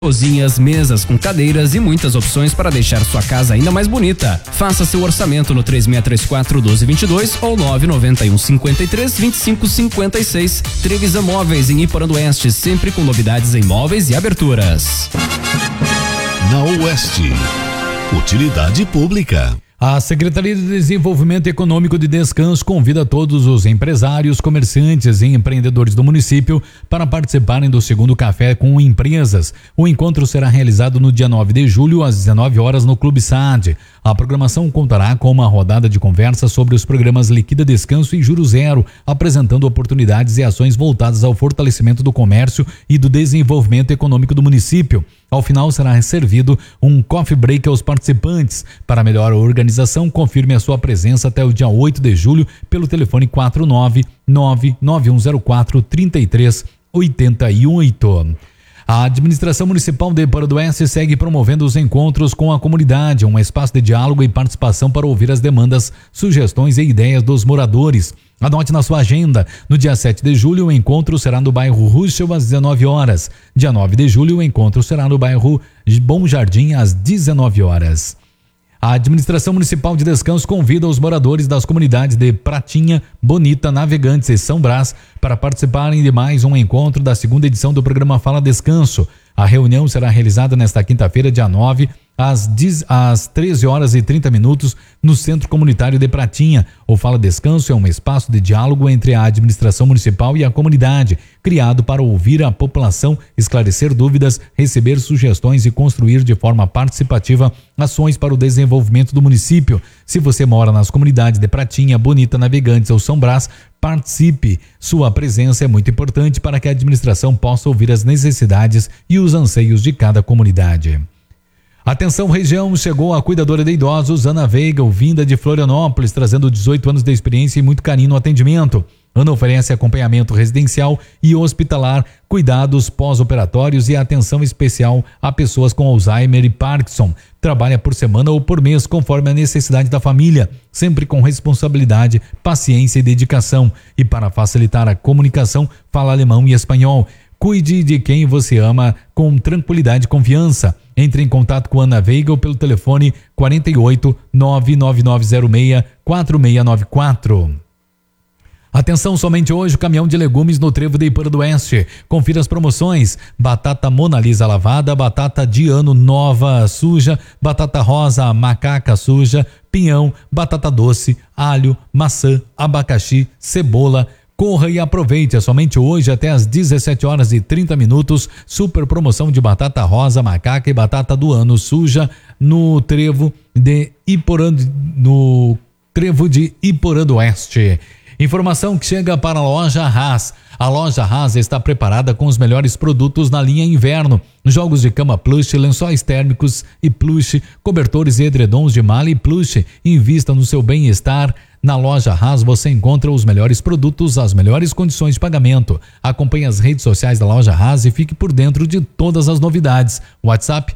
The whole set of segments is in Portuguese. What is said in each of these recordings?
Cozinhas, mesas com cadeiras e muitas opções para deixar sua casa ainda mais bonita. Faça seu orçamento no 3634-1222 ou 991-53-2556. Trevisan Móveis em Iporã-do-Oeste, sempre com novidades em móveis e aberturas. Na Oeste, utilidade pública. A Secretaria de Desenvolvimento Econômico de Descanso convida todos os empresários, comerciantes e empreendedores do município para participarem do segundo Café com Empresas. O encontro será realizado no dia 9 de julho, às 19 horas, no Clube SAD. A programação contará com uma rodada de conversa sobre os programas Liquida Descanso e Juro Zero, apresentando oportunidades e ações voltadas ao fortalecimento do comércio e do desenvolvimento econômico do município. Ao final, será servido um coffee break aos participantes. Para melhor organização, confirme a sua presença até o dia 8 de julho pelo telefone 499-9104-3388. A Administração Municipal de Iporã-do-Oeste segue promovendo os encontros com a comunidade, um espaço de diálogo e participação para ouvir as demandas, sugestões e ideias dos moradores. Anote na sua agenda, no dia 7 de julho o encontro será no bairro Ruschel às 19 horas. Dia 9 de julho o encontro será no bairro Bom Jardim às 19 horas. A Administração Municipal de Descanso convida os moradores das comunidades de Pratinha, Bonita, Navegantes e São Brás para participarem de mais um encontro da segunda edição do programa Fala Descanso. A reunião será realizada nesta quinta-feira, dia 9, às 13 horas e 30 minutos, no Centro Comunitário de Pratinha. O Fala Descanso é um espaço de diálogo entre a administração municipal e a comunidade, criado para ouvir a população, esclarecer dúvidas, receber sugestões e construir de forma participativa ações para o desenvolvimento do município. Se você mora nas comunidades de Pratinha, Bonita, Navegantes ou São Brás, participe. Sua presença é muito importante para que a administração possa ouvir as necessidades e os anseios de cada comunidade. Atenção região, chegou a cuidadora de idosos Ana Veiga, vinda de Florianópolis, trazendo 18 anos de experiência e muito carinho no atendimento. Ana oferece acompanhamento residencial e hospitalar, cuidados pós-operatórios e atenção especial a pessoas com Alzheimer e Parkinson. Trabalha por semana ou por mês, conforme a necessidade da família, sempre com responsabilidade, paciência e dedicação. E para facilitar a comunicação, fala alemão e espanhol. Cuide de quem você ama com tranquilidade e confiança. Entre em contato com Ana Veiga pelo telefone 48 99906 4694. Atenção, somente hoje o caminhão de legumes no Trevo de Iporã-do-Oeste. Confira as promoções: batata Mona Lisa lavada, batata de ano nova suja, batata rosa macaca suja, pinhão, batata doce, alho, maçã, abacaxi, cebola. Corra e aproveite, é somente hoje até às 17 horas e 30 minutos, super promoção de batata rosa, macaca e batata do ano suja no Trevo de Iporã-do-Oeste. Informação que chega para a Loja Haas. A Loja Haas está preparada com os melhores produtos na linha inverno. Jogos de cama plush, lençóis térmicos e plush, cobertores e edredons de malha e plush. Invista no seu bem-estar. Na Loja Haas você encontra os melhores produtos, as melhores condições de pagamento. Acompanhe as redes sociais da Loja Haas e fique por dentro de todas as novidades. WhatsApp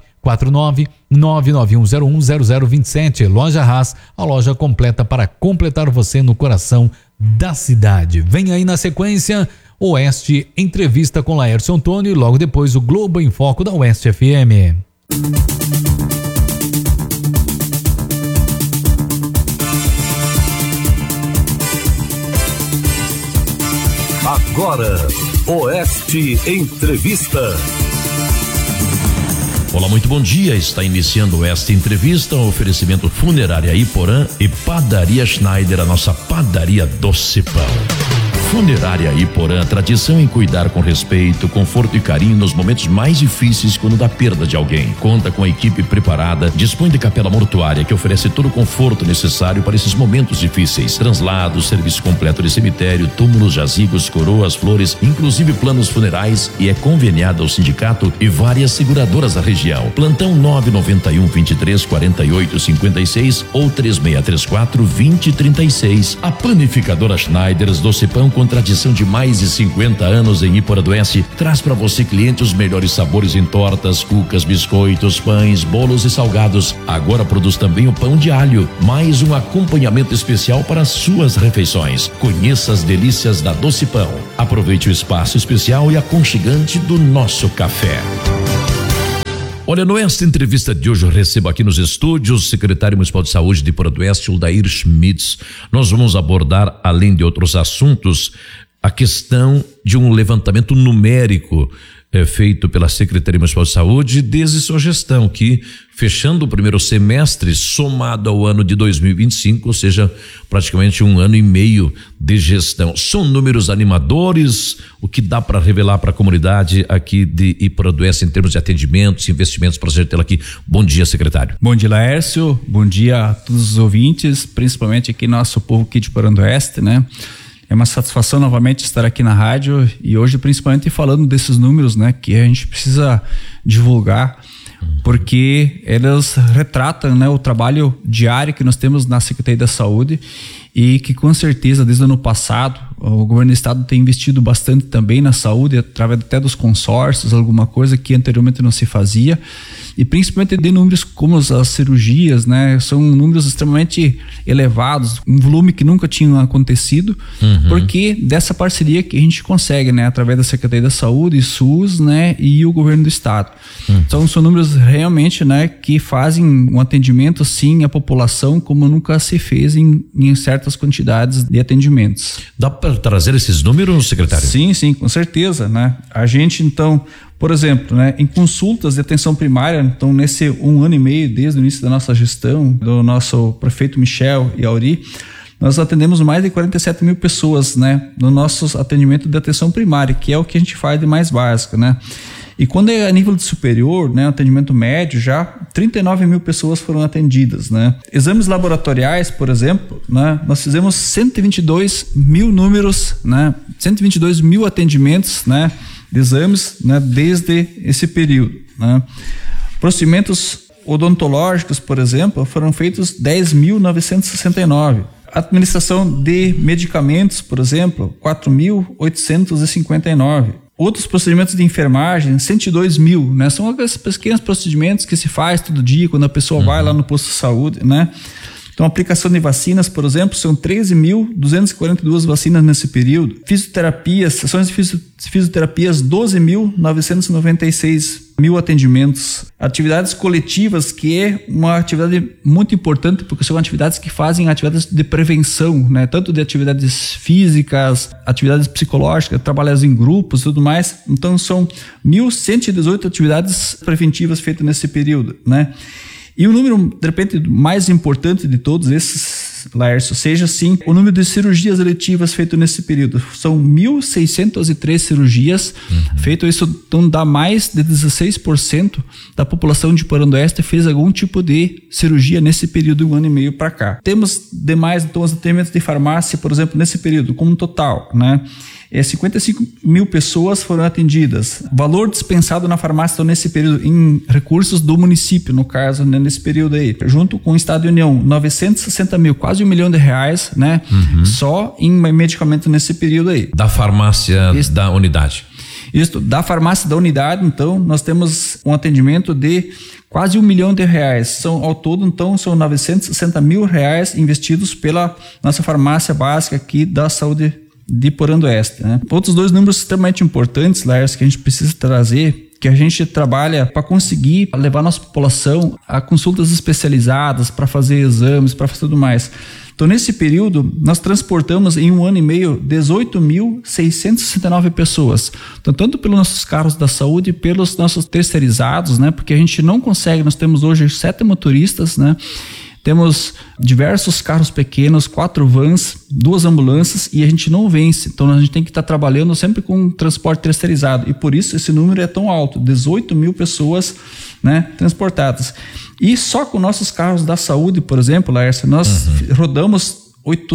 49991010027. Loja Haas, a loja completa para completar você no coração da cidade. Vem aí na sequência Oeste Entrevista com Laércio Antônio e logo depois o Globo em Foco da Oeste FM. Agora, Oeste Entrevista. Olá, muito bom dia. Está iniciando esta entrevista, um oferecimento Funerária Iporã e Padaria Schneider, a nossa padaria doce pão. Funerária Iporã, tradição em cuidar com respeito, conforto e carinho nos momentos mais difíceis quando da perda de alguém. Conta com a equipe preparada, dispõe de capela mortuária que oferece todo o conforto necessário para esses momentos difíceis. Translados, serviço completo de cemitério, túmulos, jazigos, coroas, flores, inclusive planos funerais, e é conveniada ao sindicato e várias seguradoras da região. Plantão 991 23 48 56 ou 3634 2036. A panificadora Schneiders Doce Pão, com tradição de mais de 50 anos em Iporã-do-Oeste, traz para você, cliente, os melhores sabores em tortas, cucas, biscoitos, pães, bolos e salgados. Agora produz também o pão de alho, mais um acompanhamento especial para as suas refeições. Conheça as delícias da Doce Pão. Aproveite o espaço especial e aconchegante do nosso café. Olha, nesta entrevista de hoje eu recebo aqui nos estúdios o secretário municipal de saúde de Iporã do Oeste, Odair Schmitz. Nós vamos abordar, além de outros assuntos, a questão de um levantamento numérico feito pela Secretaria Municipal de Saúde desde sua gestão, que fechando o primeiro semestre, somado ao ano de 2025, ou seja, praticamente 1 ano e meio de gestão. São números animadores, o que dá para revelar para a comunidade aqui de Iporã do Oeste em termos de atendimentos, investimentos. Prazer tê-lo aqui. Bom dia, secretário. Bom dia, Laércio. Bom dia a todos os ouvintes, principalmente aqui nosso povo aqui de Iporã do Oeste, né? É uma satisfação novamente estar aqui na rádio e hoje principalmente falando desses números, né, que a gente precisa divulgar, porque eles retratam, né, o trabalho diário que nós temos na Secretaria da Saúde e que com certeza desde o ano passado o governo do estado tem investido bastante também na saúde, através até dos consórcios, alguma coisa que anteriormente não se fazia, e principalmente de números como as cirurgias, né? São números extremamente elevados, um volume que nunca tinha acontecido, porque dessa parceria que a gente consegue, né? Através da Secretaria da Saúde, SUS, né? E o governo do estado. Então são números realmente, né? Que fazem um atendimento, sim, à população como nunca se fez em certas quantidades de atendimentos. Dá para trazer esses números, secretário? Sim, com certeza, né? A gente, então, por exemplo, né, em consultas de atenção primária, então nesse 1 ano e meio desde o início da nossa gestão, do nosso prefeito Michel e Auri, nós atendemos mais de 47 mil pessoas, né, no nosso atendimento de atenção primária, que é o que a gente faz de mais básico, né? E quando é a nível de superior, né, atendimento médio, já 39 mil pessoas foram atendidas, né? Exames laboratoriais, por exemplo, né, nós fizemos 122 mil números, né, 122 mil atendimentos, né, de exames, né, desde esse período, né? Procedimentos odontológicos, por exemplo, foram feitos 10.969. Administração de medicamentos, por exemplo, 4.859. Outros procedimentos de enfermagem, 102 mil, né? São aqueles pequenos procedimentos que se faz todo dia quando a pessoa vai lá no posto de saúde, né? Então, aplicação de vacinas, por exemplo, são 13.242 vacinas nesse período. Fisioterapias, sessões de fisioterapias, 12.996 mil atendimentos. Atividades coletivas, que é uma atividade muito importante, porque são atividades que fazem atividades de prevenção, né? Tanto de atividades físicas, atividades psicológicas, trabalhos em grupos e tudo mais. Então, são 1.118 atividades preventivas feitas nesse período, né? E o número, de repente, mais importante de todos esses, Laércio, seja sim o número de cirurgias eletivas feito nesse período. São 1.603 cirurgias feitas, isso então dá mais de 16% da população de Iporã do Oeste fez algum tipo de cirurgia nesse período de 1 ano e meio para cá. Temos demais, então, os atendimentos de farmácia, por exemplo, nesse período, como total, né? 55 mil pessoas foram atendidas. Valor dispensado na farmácia então, nesse período em recursos do município, no caso, né, nesse período aí, junto com o Estado de União, 960 mil, quase R$1 milhão, né? Só em medicamento nesse período aí. Da farmácia da unidade. Isso, da farmácia da unidade, então, nós temos um atendimento de quase R$1 milhão. São, ao todo, então, são R$960 mil investidos pela nossa farmácia básica aqui da saúde de Iporã do Oeste, né? Outros dois números extremamente importantes, Laércio, que a gente precisa trazer, que a gente trabalha para conseguir levar a nossa população a consultas especializadas, para fazer exames, para fazer tudo mais. Então, nesse período, nós transportamos em 1 ano e meio 18.669 pessoas. Então, tanto pelos nossos carros da saúde, pelos nossos terceirizados, né? Porque a gente não consegue, nós temos hoje 7 motoristas, né? Temos diversos carros pequenos, 4 vans, 2 ambulâncias e a gente não vence. Então a gente tem que estar trabalhando sempre com transporte terceirizado e por isso esse número é tão alto, 18 mil pessoas, né, transportadas. E só com nossos carros da saúde, por exemplo, Laércio, nós rodamos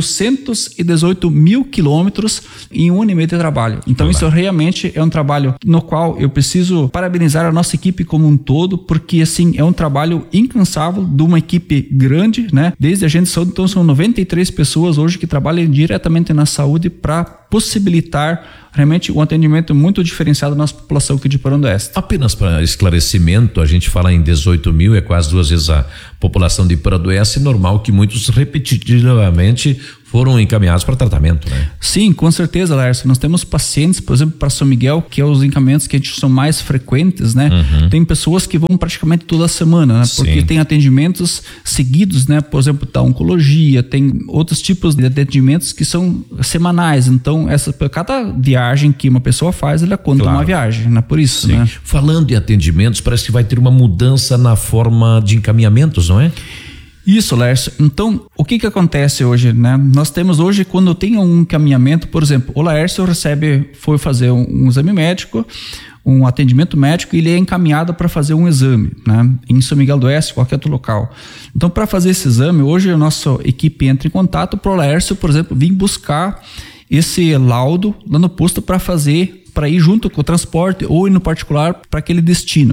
818 mil quilômetros em 1 ano e meio de trabalho. Então isso realmente é um trabalho no qual eu preciso parabenizar a nossa equipe como um todo, porque assim é um trabalho incansável de uma equipe grande, né? Desde a gente de saúde, então são 93 pessoas hoje que trabalham diretamente na saúde para possibilitar realmente um atendimento muito diferenciado na nossa população aqui de Iporã do Oeste. Apenas para esclarecimento, a gente fala em 18 mil, é quase 2 vezes a população de Iporã do Oeste, é normal que muitos repetitivamente foram encaminhados para tratamento, né? Sim, com certeza, Lércio. Nós temos pacientes, por exemplo, para São Miguel, que é os encaminhamentos que a gente são mais frequentes, né? Tem pessoas que vão praticamente toda semana, né? Porque tem atendimentos seguidos, né? Por exemplo, da oncologia, tem outros tipos de atendimentos que são semanais. Então, cada viagem que uma pessoa faz, ela conta uma viagem, né? Por isso, né? Falando em atendimentos, parece que vai ter uma mudança na forma de encaminhamentos, não é? Isso, Lércio. Então, o que acontece hoje, né? Nós temos hoje, quando tem um encaminhamento, por exemplo, o Laércio foi fazer um exame médico, um atendimento médico, e ele é encaminhado para fazer um exame, né? Em São Miguel do Oeste, qualquer outro local. Então, para fazer esse exame, hoje a nossa equipe entra em contato para o Laércio, por exemplo, vir buscar esse laudo lá no posto para ir junto com o transporte ou ir no particular para aquele destino.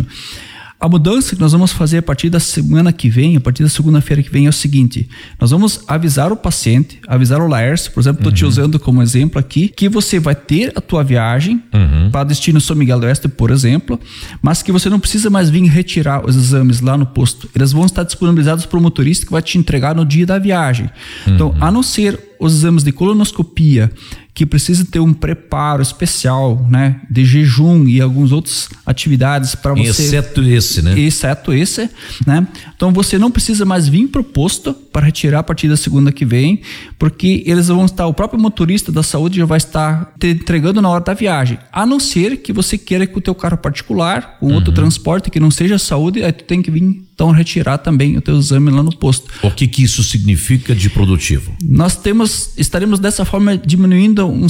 A mudança que nós vamos fazer a partir da semana que vem, a partir da segunda-feira que vem, é o seguinte: nós vamos avisar o paciente, avisar o Laércio, por exemplo, estou te usando como exemplo aqui, que você vai ter a tua viagem para destino São Miguel do Oeste, por exemplo, mas que você não precisa mais vir retirar os exames lá no posto. Eles vão estar disponibilizados para o motorista, que vai te entregar no dia da viagem. Então, a não ser os exames de colonoscopia, que precisa ter um preparo especial, né, de jejum e algumas outras atividades para você. Exceto esse, né? Exceto esse, né? Então você não precisa mais vir pro posto para retirar a partir da segunda que vem, porque eles vão estar, o próprio motorista da saúde já vai estar te entregando na hora da viagem. A não ser que você queira que o teu carro particular, com outro transporte que não seja saúde, aí tu tem que vir então retirar também o teu exame lá no posto. O que isso significa de produtivo? Nós estaremos dessa forma diminuindo uns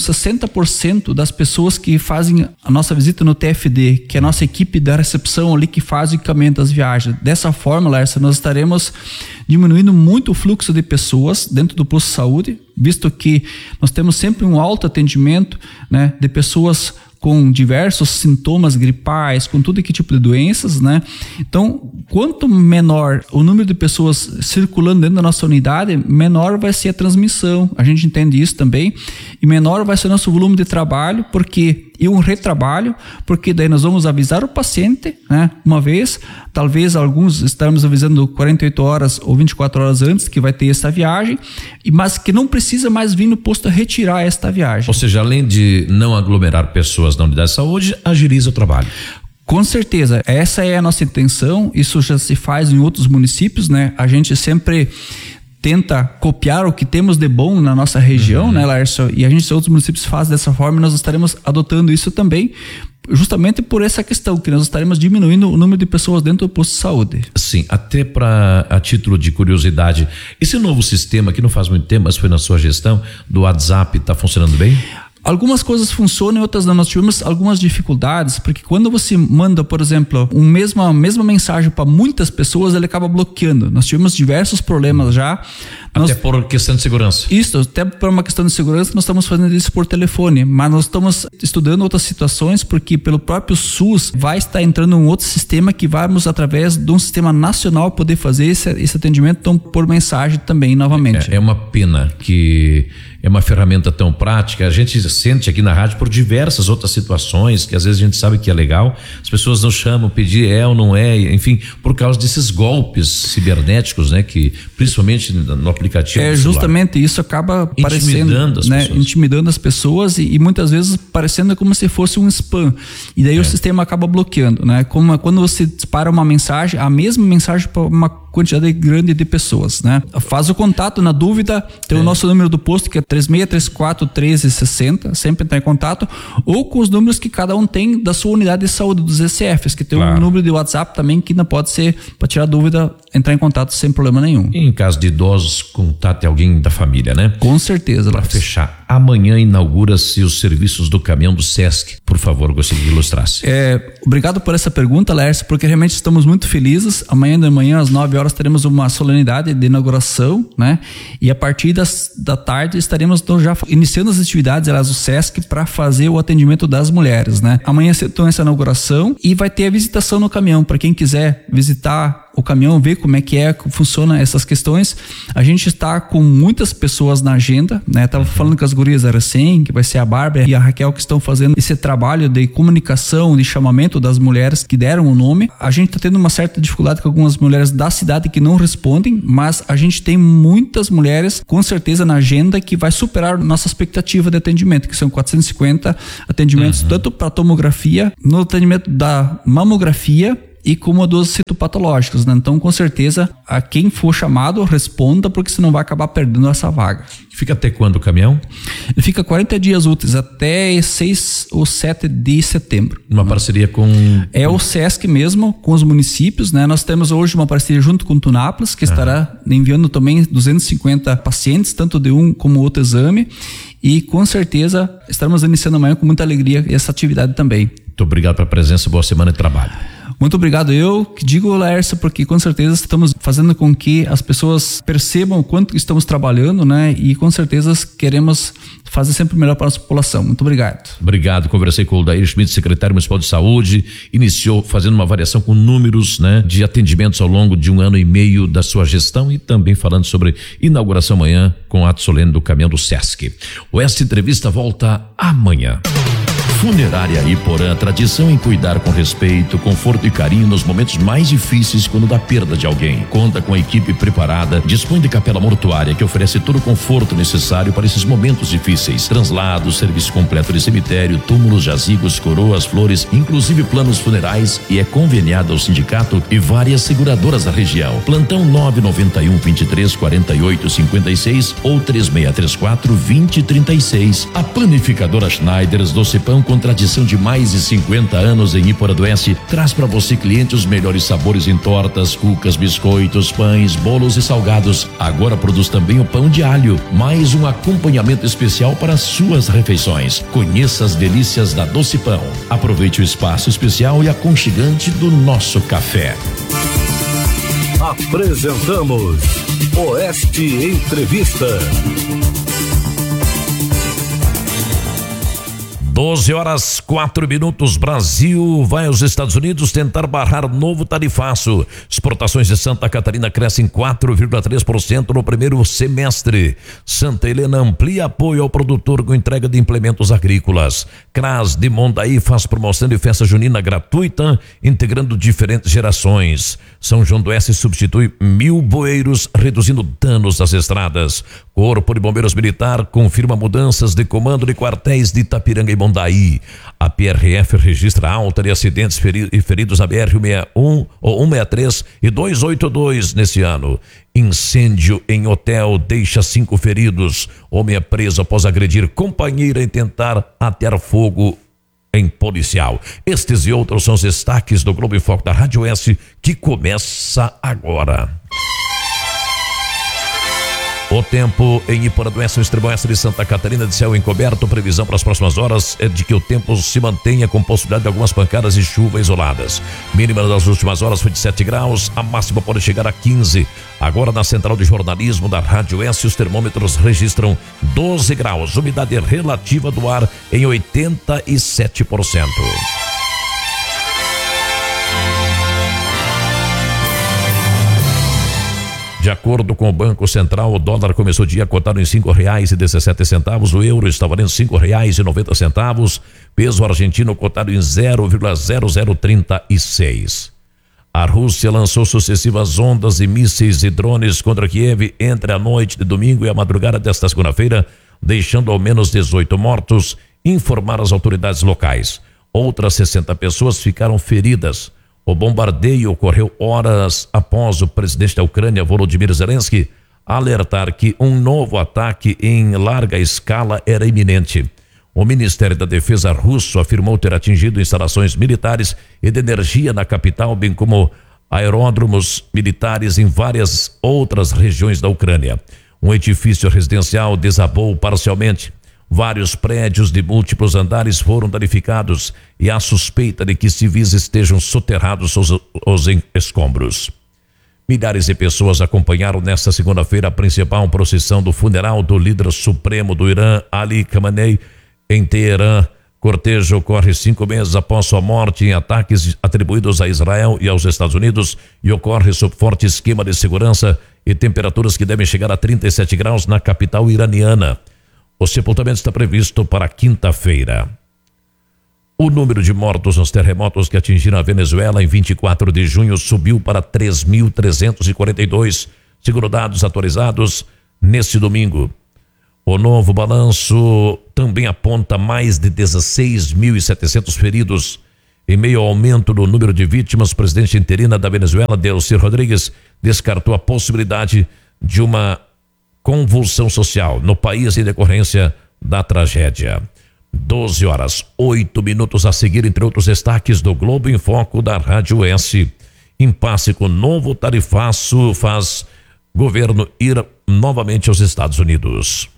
60% das pessoas que fazem a nossa visita no TFD, que é a nossa equipe da recepção ali que faz o encaminhamento das viagens. Dessa forma, Lércio, nós estaremos diminuindo muito o fluxo de pessoas dentro do posto de saúde, visto que nós temos sempre um alto atendimento, né, de pessoas com diversos sintomas gripais, com todo que tipo de doenças, né? Então, quanto menor o número de pessoas circulando dentro da nossa unidade, menor vai ser a transmissão. A gente entende isso também. E menor vai ser o nosso volume de trabalho, e um retrabalho, porque daí nós vamos avisar o paciente, né, uma vez, talvez alguns estaremos avisando 48 horas ou 24 horas antes que vai ter essa viagem, mas que não precisa mais vir no posto a retirar esta viagem. Ou seja, além de não aglomerar pessoas na unidade de saúde, agiliza o trabalho. Com certeza, essa é a nossa intenção. Isso já se faz em outros municípios, né? A gente sempre tenta copiar o que temos de bom na nossa região, né, Lárcio? E a gente, outros municípios fazem dessa forma, e nós estaremos adotando isso também, justamente por essa questão, que nós estaremos diminuindo o número de pessoas dentro do posto de saúde. Sim, até a título de curiosidade, esse novo sistema, que não faz muito tempo, mas foi na sua gestão, do WhatsApp, está funcionando bem? Algumas coisas funcionam, outras não. Nós tivemos algumas dificuldades, porque quando você manda, por exemplo, a mesma mensagem para muitas pessoas, ele acaba bloqueando. Nós tivemos diversos problemas já. Até por questão de segurança. Isso, até por uma questão de segurança, nós estamos fazendo isso por telefone, mas nós estamos estudando outras situações, porque pelo próprio SUS vai estar entrando um outro sistema que vamos, através de um sistema nacional, poder fazer esse atendimento, então por mensagem também, novamente. É uma pena que é uma ferramenta tão prática. A gente sente aqui na rádio por diversas outras situações que às vezes a gente sabe que é legal, as pessoas não chamam, pedir é ou não é, enfim, por causa desses golpes cibernéticos, né, que principalmente no aplicativo do celular. Justamente isso acaba parecendo, né, intimidando as pessoas e muitas vezes parecendo como se fosse um spam, e daí o sistema acaba bloqueando, né? Como quando você dispara uma mensagem, a mesma mensagem para uma quantidade grande de pessoas, né? Faz o contato, na dúvida, tem o nosso número do posto, que é 3634-1360, sempre entrar em contato, ou com os números que cada um tem da sua unidade de saúde, dos ECFs, que tem um número de WhatsApp também, que não pode ser, para tirar dúvida, entrar em contato sem problema nenhum. E em caso de idosos, contate alguém da família, né? Com certeza. Para fechar, amanhã inaugura-se os serviços do caminhão do Sesc. Por favor, gostaria de ilustrar-se. Obrigado por essa pergunta, Lércio, porque realmente estamos muito felizes. Amanhã de manhã, às 9 horas, teremos uma solenidade de inauguração, né? E a partir da tarde estaremos então já iniciando as atividades, aliás, do Sesc, para fazer o atendimento das mulheres, né? Amanhã então essa inauguração, e vai ter a visitação no caminhão para quem quiser visitar o caminhão, ver como é que funciona essas questões. A gente está com muitas pessoas na agenda, né? Tava falando com as gurias da Recém, que vai ser a Bárbara e a Raquel, que estão fazendo esse trabalho de comunicação, de chamamento das mulheres que deram o nome. A gente está tendo uma certa dificuldade com algumas mulheres da cidade que não respondem, mas a gente tem muitas mulheres, com certeza, na agenda que vai superar nossa expectativa de atendimento, que são 450 atendimentos, tanto para tomografia, no atendimento da mamografia e como dos citopatológicos, né? Então, com certeza, a quem for chamado, responda, porque senão vai acabar perdendo essa vaga. Fica até quando o caminhão? Ele fica 40 dias úteis, até 6 ou 7 de setembro. Uma parceria com... É o SESC mesmo, com os municípios, né? Nós temos hoje uma parceria junto com o Tunápolis, que estará enviando também 250 pacientes, tanto de um como outro exame. E com certeza estaremos iniciando amanhã com muita alegria essa atividade também. Muito obrigado pela presença, boa semana de trabalho. Muito obrigado, eu que digo, Laércio, porque com certeza estamos fazendo com que as pessoas percebam o quanto estamos trabalhando, né? E com certeza queremos fazer sempre o melhor para a nossa população. Muito obrigado. Obrigado, conversei com o Daír Schmidt, secretário municipal de saúde, iniciou fazendo uma variação com números, né, de atendimentos ao longo de 1 ano e meio da sua gestão e também falando sobre inauguração amanhã com o ato solene do caminhão do SESC. Esta entrevista volta amanhã. Funerária Iporã, tradição em cuidar com respeito, conforto e carinho nos momentos mais difíceis quando da perda de alguém. Conta com a equipe preparada, dispõe de capela mortuária que oferece todo o conforto necessário para esses momentos difíceis. Translados, serviço completo de cemitério, túmulos, jazigos, coroas, flores, inclusive planos funerais, e é conveniado ao sindicato e várias seguradoras da região. Plantão 991 23 48 56 ou 3634 2036. A panificadora Schneiders Doce Pão, com tradição de mais de 50 anos em Iporanduense, traz para você, cliente, os melhores sabores em tortas, cucas, biscoitos, pães, bolos e salgados. Agora produz também o pão de alho, mais um acompanhamento especial para suas refeições. Conheça as delícias da Doce Pão. Aproveite o espaço especial e aconchegante do nosso café. Apresentamos Oeste Entrevista. 12h04. Brasil vai aos Estados Unidos tentar barrar novo tarifaço. Exportações de Santa Catarina crescem 4,3% no primeiro semestre. Santa Helena amplia apoio ao produtor com entrega de implementos agrícolas. CRAS de Mondaí faz promoção de festa junina gratuita, integrando diferentes gerações. São João do Oeste substitui 1.000 bueiros, reduzindo danos das estradas. Corpo de Bombeiros Militar confirma mudanças de comando de quartéis de Itapiranga e Mondaí. A PRF registra alta de acidentes e feridos na BR-161, 163 e 282 nesse ano. Incêndio em hotel deixa 5 feridos. Homem é preso após agredir companheira e tentar atear fogo em policial. Estes e outros são os destaques do Globo em Foco da Rádio Oeste, que começa agora. O tempo em Iporanduense, no extremo oeste de Santa Catarina, de céu encoberto. Previsão para as próximas horas é de que o tempo se mantenha com possibilidade de algumas pancadas de chuva isoladas. Mínima das últimas horas foi de 7 graus, a máxima pode chegar a 15. Agora na central de jornalismo da Rádio S, os termômetros registram 12 graus, umidade relativa do ar em 87%. De acordo com o Banco Central, o dólar começou o dia cotado em R$5,17, o euro está valendo R$5,90, peso argentino cotado em 0,0036. A Rússia lançou sucessivas ondas de mísseis e drones contra Kiev entre a noite de domingo e a madrugada desta segunda-feira, deixando ao menos 18 mortos, informaram as autoridades locais. Outras 60 pessoas ficaram feridas. O bombardeio ocorreu horas após o presidente da Ucrânia, Volodymyr Zelensky, alertar que um novo ataque em larga escala era iminente. O Ministério da Defesa russo afirmou ter atingido instalações militares e de energia na capital, bem como aeródromos militares em várias outras regiões da Ucrânia. Um edifício residencial desabou parcialmente. Vários prédios de múltiplos andares foram danificados e há suspeita de que civis estejam soterrados os escombros. Milhares de pessoas acompanharam nesta segunda-feira a principal procissão do funeral do líder supremo do Irã, Ali Khamenei, em Teherã, Cortejo ocorre 5 meses após sua morte em ataques atribuídos a Israel e aos Estados Unidos e ocorre sob forte esquema de segurança e temperaturas que devem chegar a 37 graus na capital iraniana. O sepultamento está previsto para quinta-feira. O número de mortos nos terremotos que atingiram a Venezuela em 24 de junho subiu para 3.342, segundo dados atualizados neste domingo. O novo balanço também aponta mais de 16.700 feridos. Em meio ao aumento do número de vítimas, o presidente interina da Venezuela, Delcy Rodrigues, descartou a possibilidade de uma convulsão social no país em decorrência da tragédia. 12h08 a seguir, entre outros destaques do Globo em Foco da Rádio S. Impasse com novo tarifaço faz governo ir novamente aos Estados Unidos.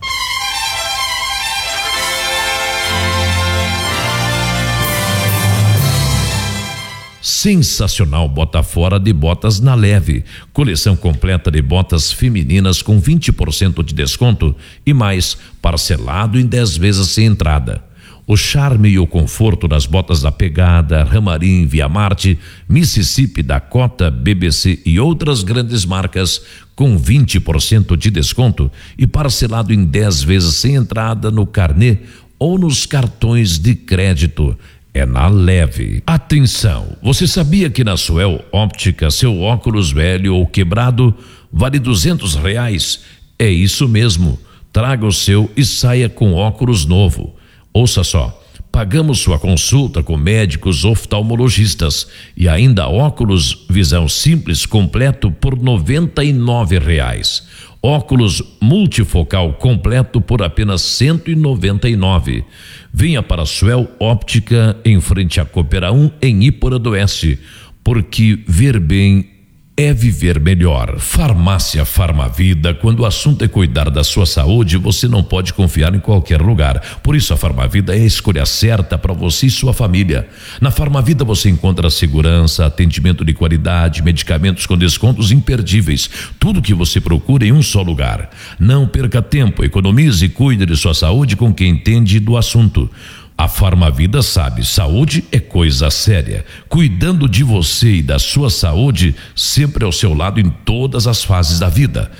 Sensacional bota fora de botas na Leve. Coleção completa de botas femininas com 20% de desconto e mais, parcelado em 10 vezes sem entrada. O charme e o conforto das botas da Pegada, Ramarim, Via Marte, Mississippi, Dakota, BBC e outras grandes marcas com 20% de desconto e parcelado em 10 vezes sem entrada no carnê ou nos cartões de crédito. É na Leve. Atenção, você sabia que na Suel Óptica seu óculos velho ou quebrado vale R$200? É isso mesmo, traga o seu e saia com óculos novo. Ouça só, pagamos sua consulta com médicos oftalmologistas e ainda óculos visão simples completo por R$99. Óculos multifocal completo por apenas R$199. Venha para a Suel Óptica em frente à Coopera 1 em Ípora do Oeste, porque ver bem é viver melhor. Farmácia Farmavida, quando o assunto é cuidar da sua saúde, você não pode confiar em qualquer lugar. Por isso a Farmavida é a escolha certa para você e sua família. Na Farmavida você encontra segurança, atendimento de qualidade, medicamentos com descontos imperdíveis. Tudo que você procura em um só lugar. Não perca tempo, economize e cuide de sua saúde com quem entende do assunto. A Farmavida sabe, saúde é coisa séria. Cuidando de você e da sua saúde, sempre ao seu lado em todas as fases da vida.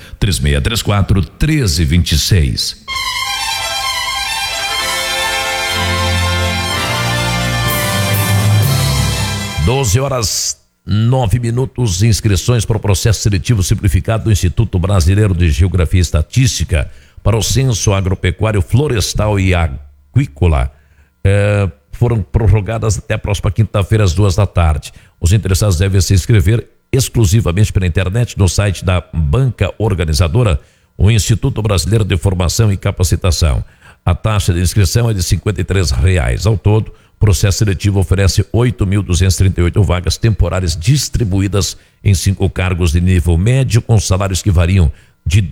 3634-1326. Doze horas 9 minutos. Inscrições para o processo seletivo simplificado do Instituto Brasileiro de Geografia e Estatística para o Censo Agropecuário, Florestal e Aquícola foram prorrogadas até a próxima quinta-feira às 14h. Os interessados devem se inscrever exclusivamente pela internet no site da banca organizadora, o Instituto Brasileiro de Formação e Capacitação. A taxa de inscrição é de R$53. Ao todo, o processo seletivo oferece 8.238 vagas temporárias distribuídas em 5 cargos de nível médio com salários que variam de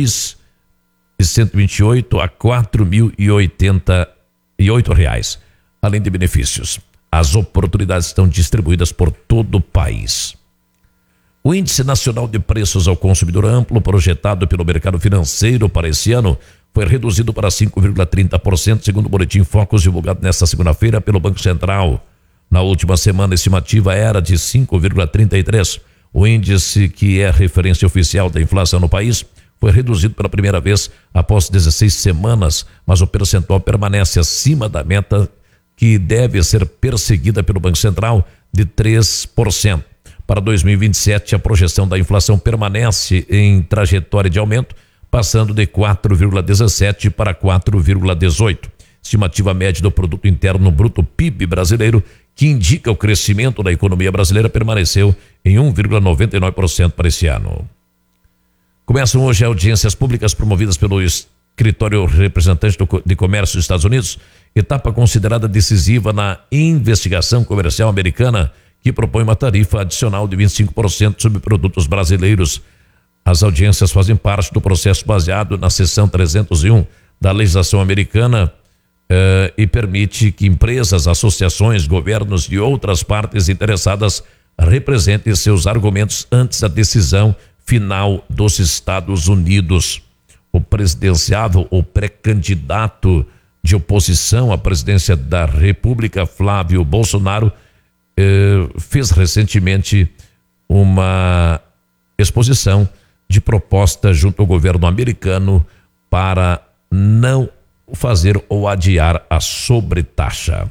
R$2.128 a R$4.088, além de benefícios. As oportunidades estão distribuídas por todo o país. O Índice Nacional de Preços ao Consumidor Amplo, projetado pelo mercado financeiro para esse ano, foi reduzido para 5,30%, segundo o boletim Focus divulgado nesta segunda-feira pelo Banco Central. Na última semana, a estimativa era de 5,33%. O índice, que é a referência oficial da inflação no país, foi reduzido pela primeira vez após 16 semanas, mas o percentual permanece acima da meta que deve ser perseguida pelo Banco Central de 3%. Para 2027, a projeção da inflação permanece em trajetória de aumento, passando de 4,17% para 4,18%. Estimativa média do Produto Interno Bruto PIB brasileiro, que indica o crescimento da economia brasileira, permaneceu em 1,99% para esse ano. Começam hoje audiências públicas promovidas pelo Escritório Representante de Comércio dos Estados Unidos, etapa considerada decisiva na investigação comercial americana, que propõe uma tarifa adicional de 25% sobre produtos brasileiros. As audiências fazem parte do processo baseado na seção 301 da legislação americana e permite que empresas, associações, governos e outras partes interessadas representem seus argumentos antes da decisão final dos Estados Unidos. O presidenciável ou pré-candidato de oposição à presidência da República, Flávio Bolsonaro, fez recentemente uma exposição de proposta junto ao governo americano para não fazer ou adiar a sobretaxa.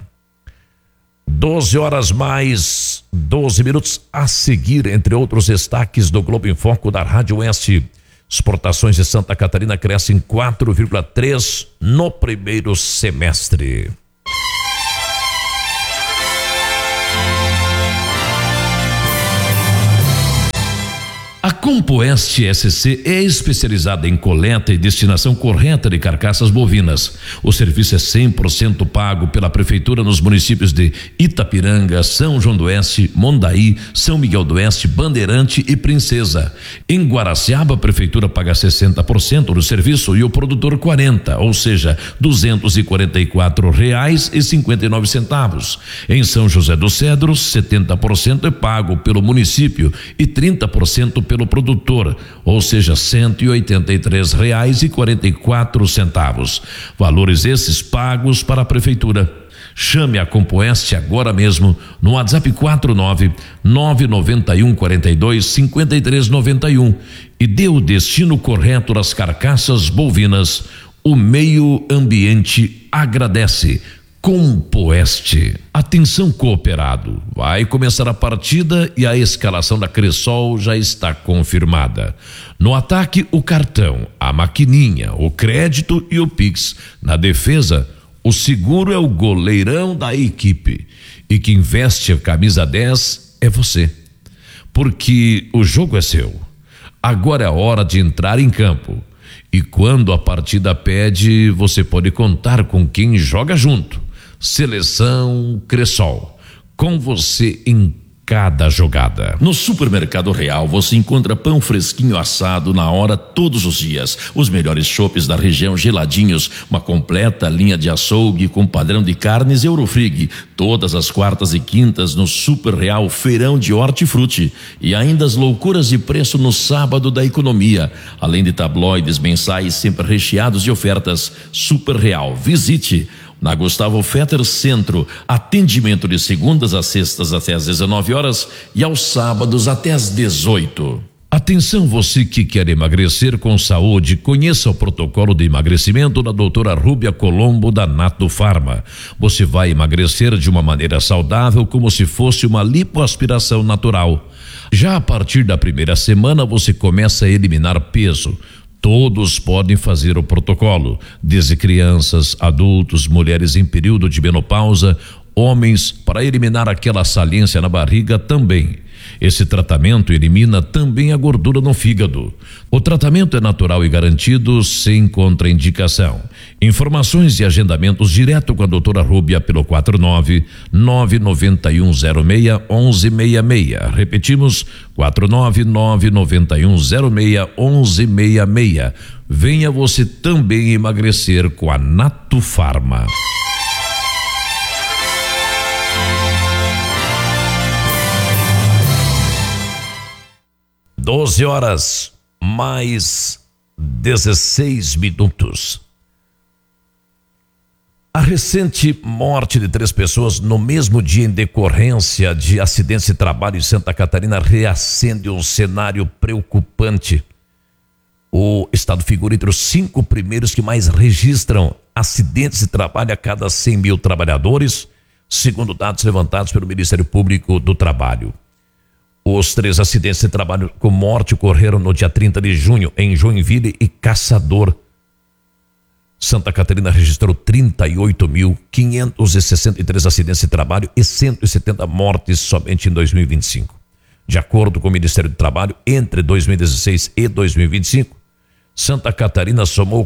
12h mais 12 a seguir, entre outros destaques do Globo em Foco da Rádio Oeste. Exportações de Santa Catarina crescem 4,3% no primeiro semestre. A Compoeste SC é especializada em coleta e destinação correta de carcaças bovinas. O serviço é 100% pago pela Prefeitura nos municípios de Itapiranga, São João do Oeste, Mondaí, São Miguel do Oeste, Bandeirante e Princesa. Em Guaraciaba, a Prefeitura paga 60% do serviço e o produtor 40%, ou seja, R$ 244,59. Em São José dos Cedros, 70% é pago pelo município e 30% pelo produtor, ou seja, R$ 183,44. Valores esses pagos para a Prefeitura. Chame a Compoeste agora mesmo no WhatsApp 49991425391 e dê o destino correto das carcaças bovinas. O meio ambiente agradece. Compoeste. Atenção, cooperado. Vai começar a partida e a escalação da Cressol já está confirmada. No ataque, o cartão, a maquininha, o crédito e o Pix. Na defesa, o seguro é o goleirão da equipe. E quem veste a camisa 10 é você. Porque o jogo é seu. Agora é a hora de entrar em campo. E quando a partida pede, você pode contar com quem joga junto. Seleção Cressol, com você em cada jogada. No Supermercado Real você encontra pão fresquinho assado na hora todos os dias, os melhores chopes da região geladinhos, uma completa linha de açougue com padrão de carnes Eurofrig, todas as quartas e quintas no Super Real Feirão de Hortifruti e ainda as loucuras de preço no sábado da economia, além de tabloides mensais sempre recheados de ofertas. Super Real, visite na Gustavo Fetter Centro, atendimento de segundas a sextas até às 19 horas e aos sábados até às 18. Atenção, você que quer emagrecer com saúde, conheça o protocolo de emagrecimento da doutora Rúbia Colombo da Nato Farma. Você vai emagrecer de uma maneira saudável, como se fosse uma lipoaspiração natural. Já a partir da primeira semana você começa a eliminar peso. Todos podem fazer o protocolo, desde crianças, adultos, mulheres em período de menopausa, homens, para eliminar aquela saliência na barriga também. Esse tratamento elimina também a gordura no fígado. O tratamento é natural e garantido, sem contraindicação. Informações e agendamentos direto com a doutora Rúbia pelo 49991061166. Repetimos, 49991061166. Venha você também emagrecer com a Nato Farma. 12h mais 16. A recente morte de 3 pessoas no mesmo dia em decorrência de acidentes de trabalho em Santa Catarina reacende um cenário preocupante. O estado figura entre os 5 primeiros que mais registram acidentes de trabalho a cada 100 mil trabalhadores, segundo dados levantados pelo Ministério Público do Trabalho. Os 3 acidentes de trabalho com morte ocorreram no dia 30 de junho em Joinville e Caçador. Santa Catarina registrou 38.563 acidentes de trabalho e 170 mortes somente em 2025. De acordo com o Ministério do Trabalho, entre 2016 e 2025, Santa Catarina somou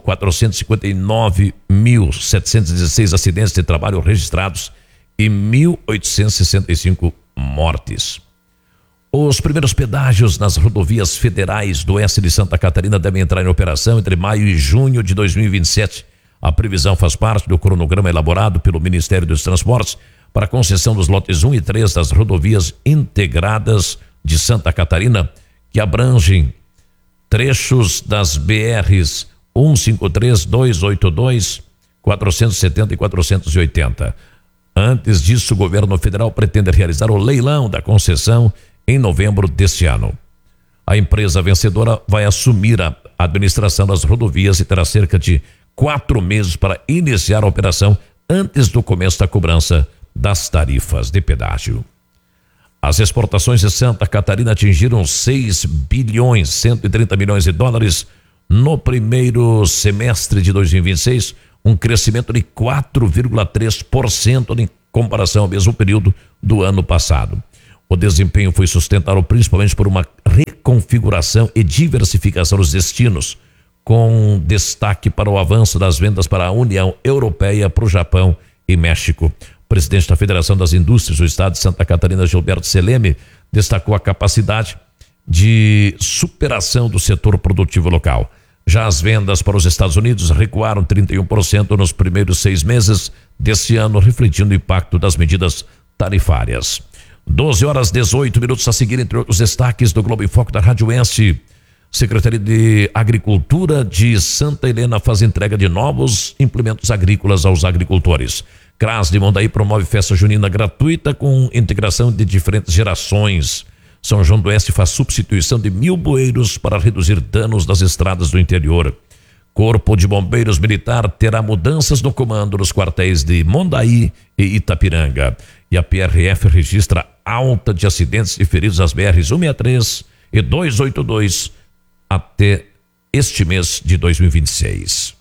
459.716 acidentes de trabalho registrados e 1.865 mortes. Os primeiros pedágios nas rodovias federais do oeste de Santa Catarina devem entrar em operação entre maio e junho de 2027. A previsão faz parte do cronograma elaborado pelo Ministério dos Transportes para a concessão dos lotes 1 e 3 das rodovias integradas de Santa Catarina, que abrangem trechos das BRs 153, 282, 470 e 480. Antes disso, o governo federal pretende realizar o leilão da concessão em novembro deste ano. A empresa vencedora vai assumir a administração das rodovias e terá cerca de 4 meses para iniciar a operação antes do começo da cobrança das tarifas de pedágio. As exportações de Santa Catarina atingiram 6 bilhões 130 milhões de dólares no primeiro semestre de 2026, um crescimento de 4,3% em comparação ao mesmo período do ano passado. O desempenho foi sustentado principalmente por uma reconfiguração e diversificação dos destinos, com destaque para o avanço das vendas para a União Europeia, para o Japão e México. O presidente da Federação das Indústrias do Estado de Santa Catarina, Gilberto Seleme, destacou a capacidade de superação do setor produtivo local. Já as vendas para os Estados Unidos recuaram 31% nos primeiros 6 meses desse ano, refletindo o impacto das medidas tarifárias. 12h18 a seguir, entre outros destaques do Globo em Foco da Radioense. Secretaria de Agricultura de Santa Helena faz entrega de novos implementos agrícolas aos agricultores. CRAS de Mondaí promove festa junina gratuita com integração de diferentes gerações. São João do Oeste faz substituição de 1.000 bueiros para reduzir danos das estradas do interior. Corpo de Bombeiros Militar terá mudanças no comando nos quartéis de Mondaí e Itapiranga. E a PRF registra alta de acidentes e feridos às BRs 163 e 282 até este mês de 2026.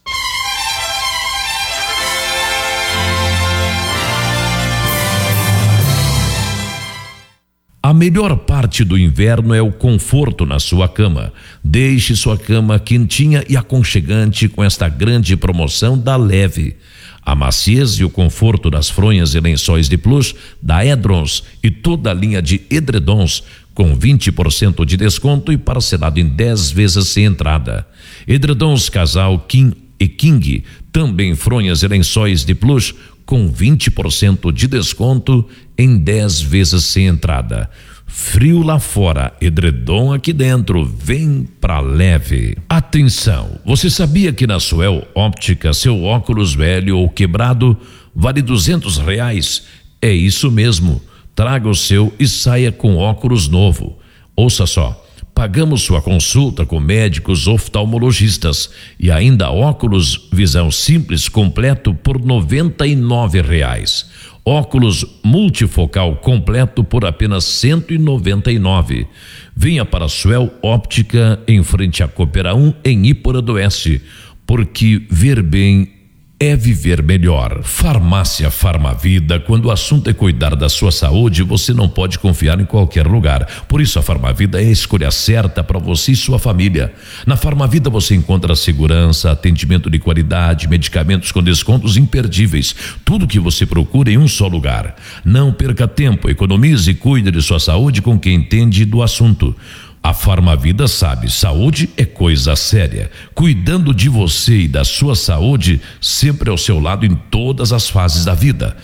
A melhor parte do inverno é o conforto na sua cama. Deixe sua cama quentinha e aconchegante com esta grande promoção da Leve. A maciez e o conforto das fronhas e lençóis de plush da Edrons e toda a linha de edredons com 20% de desconto e parcelado em 10 vezes sem entrada. Edredons Casal King e King, também fronhas e lençóis de plush com 20% de desconto em 10 vezes sem entrada. Frio lá fora, edredom aqui dentro, vem pra Leve. Atenção, você sabia que na Suel Óptica seu óculos velho ou quebrado vale R$200? É isso mesmo, traga o seu e saia com óculos novo. Ouça só, pagamos sua consulta com médicos oftalmologistas e ainda óculos visão simples completo por R$99. Óculos multifocal completo por apenas R$199. Venha para a Suel Óptica em frente à Coopera 1 em Iporã do Oeste, porque ver bem é viver melhor. Farmácia Farmavida, quando o assunto é cuidar da sua saúde, você não pode confiar em qualquer lugar. Por isso a Farmavida é a escolha certa para você e sua família. Na Farmavida você encontra segurança, atendimento de qualidade, medicamentos com descontos imperdíveis. Tudo que você procura em um só lugar. Não perca tempo, economize e cuide de sua saúde com quem entende do assunto. A Farmavida sabe, saúde é coisa séria. Cuidando de você e da sua saúde, sempre ao seu lado em todas as fases da vida.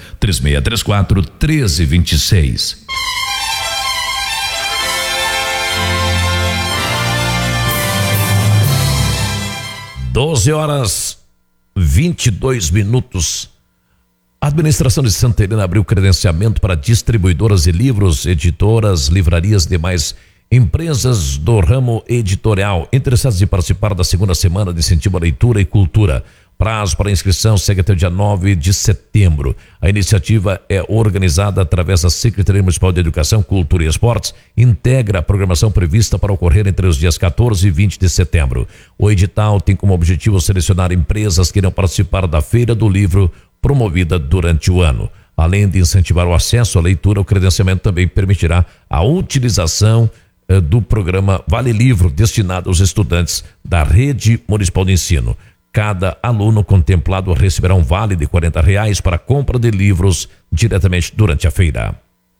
3634-1326. Doze horas 22 minutos. A administração de Santa Helena abriu credenciamento para distribuidoras de livros, editoras, livrarias e demais empresas do ramo editorial interessadas em participar da segunda semana de incentivo à leitura e cultura. Prazo para inscrição segue até o dia 9 de setembro. A iniciativa é organizada através da Secretaria Municipal de Educação, Cultura e Esportes, integra a programação prevista para ocorrer entre os dias 14 e 20 de setembro. O edital tem como objetivo selecionar empresas que irão participar da Feira do Livro promovida durante o ano. Além de incentivar o acesso à leitura, o credenciamento também permitirá a utilização do programa Vale Livro, destinado aos estudantes da Rede Municipal de Ensino. Cada aluno contemplado receberá um vale de R$40 para compra de livros diretamente durante a feira.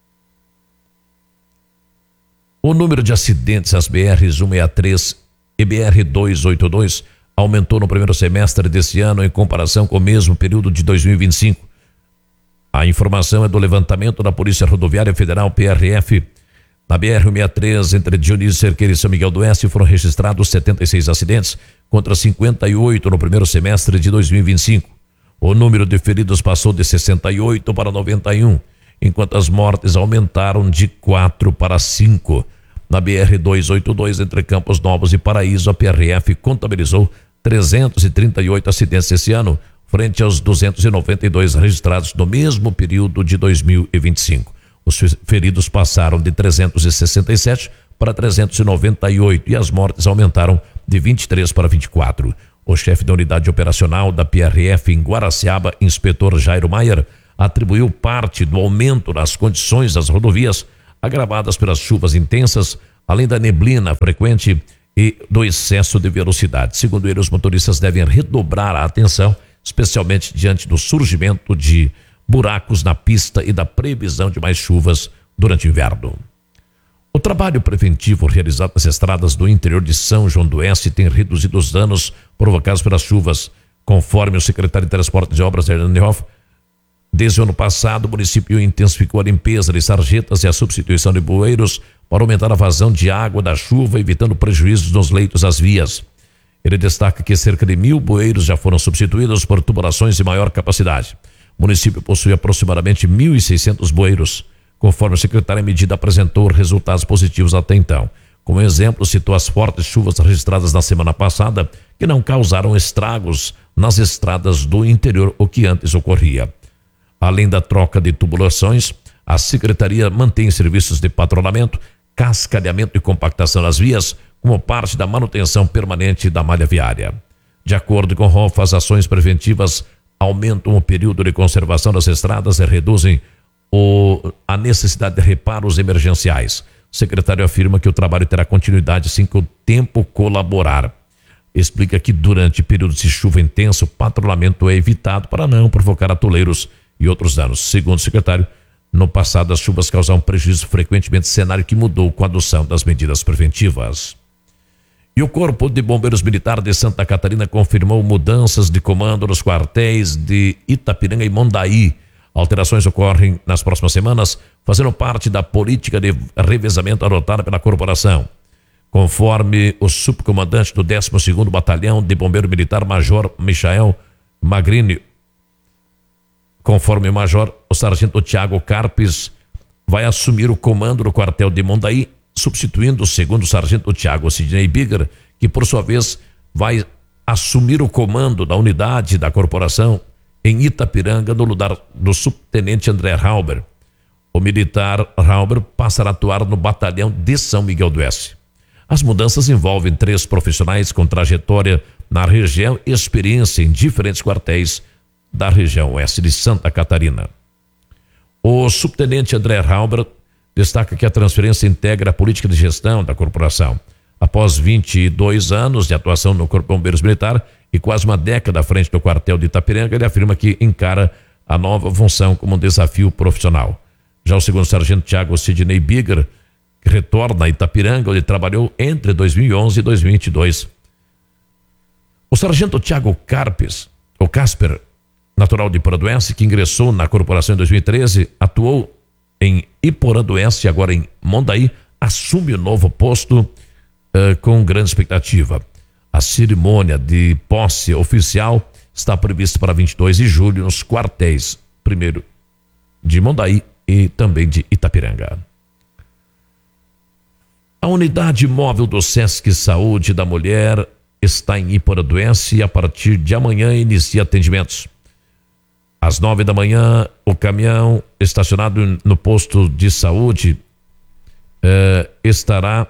O número de acidentes às BRs 163 e BR 282 aumentou no primeiro semestre desse ano em comparação com o mesmo período de 2025. A informação é do levantamento da Polícia Rodoviária Federal, PRF. Na BR-163, entre Dionísio Cerqueira e São Miguel do Oeste, foram registrados 76 acidentes, contra 58 no primeiro semestre de 2025. O número de feridos passou de 68 para 91, enquanto as mortes aumentaram de 4 para 5. Na BR-282, entre Campos Novos e Paraíso, a PRF contabilizou 338 acidentes esse ano, frente aos 292 registrados no mesmo período de 2025. Os feridos passaram de 367 para 398 e as mortes aumentaram de 23 para 24. O chefe da unidade operacional da PRF em Guaraciaba, inspetor Jairo Maier, atribuiu parte do aumento nas condições das rodovias agravadas pelas chuvas intensas, além da neblina frequente e do excesso de velocidade. Segundo ele, os motoristas devem redobrar a atenção, especialmente diante do surgimento de buracos na pista e da previsão de mais chuvas durante o inverno. O trabalho preventivo realizado nas estradas do interior de São João do Oeste tem reduzido os danos provocados pelas chuvas, conforme o secretário de Transportes e Obras, Hernani Hoff. Desde o ano passado, o município intensificou a limpeza de sarjetas e a substituição de bueiros para aumentar a vazão de água da chuva, evitando prejuízos nos leitos das vias. Ele destaca que cerca de 1.000 bueiros já foram substituídos por tubulações de maior capacidade. O município possui aproximadamente 1.600 bueiros. Conforme o secretário, a medida apresentou resultados positivos até então. Como exemplo, citou as fortes chuvas registradas na semana passada, que não causaram estragos nas estradas do interior, o que antes ocorria. Além da troca de tubulações, a secretaria mantém serviços de patrulhamento, cascadeamento e compactação nas vias, como parte da manutenção permanente da malha viária. De acordo com o ROF, as ações preventivas aumentam o período de conservação das estradas e reduzem a necessidade de reparos emergenciais. O secretário afirma que o trabalho terá continuidade assim que o tempo colaborar. Explica que durante períodos de chuva intensa, o patrulhamento é evitado para não provocar atoleiros e outros danos. Segundo o secretário, no passado as chuvas causaram prejuízo frequentemente, cenário que mudou com a adoção das medidas preventivas. E o Corpo de Bombeiros Militar de Santa Catarina confirmou mudanças de comando nos quartéis de Itapiranga e Mondaí. Alterações ocorrem nas próximas semanas, fazendo parte da política de revezamento adotada pela corporação. Conforme o subcomandante do 12º Batalhão de Bombeiro Militar, Major Michael Magrini, conforme o Major, o Sargento Tiago Carpes vai assumir o comando do quartel de Mondaí, substituindo o segundo Sargento Tiago Sidney Bigger, que por sua vez vai assumir o comando da unidade da corporação em Itapiranga, no lugar do subtenente André Rauber. O militar Rauber passará a atuar no batalhão de São Miguel do Oeste. As mudanças envolvem 3 profissionais com trajetória na região e experiência em diferentes quartéis da região oeste de Santa Catarina. O subtenente André Rauber destaca que a transferência integra a política de gestão da corporação. Após 22 anos de atuação no Corpo de Bombeiros Militar e quase uma década à frente do quartel de Itapiranga, ele afirma que encara a nova função como um desafio profissional. Já o segundo sargento Tiago Sidney Bigger, que retorna a Itapiranga, onde trabalhou entre 2011 e 2022. O sargento Tiago Carpes, o Casper, natural de Iporã do Oeste, que ingressou na corporação em 2013, atuou em Iporã do Oeste e agora em Mondaí, assume o novo posto com grande expectativa. A cerimônia de posse oficial está prevista para 22 de julho nos quartéis, primeiro de Mondaí e também de Itapiranga. A unidade móvel do Sesc Saúde da Mulher está em Iporã do Oeste e a partir de amanhã inicia atendimentos. Às 9 da manhã, o caminhão estacionado no posto de saúde estará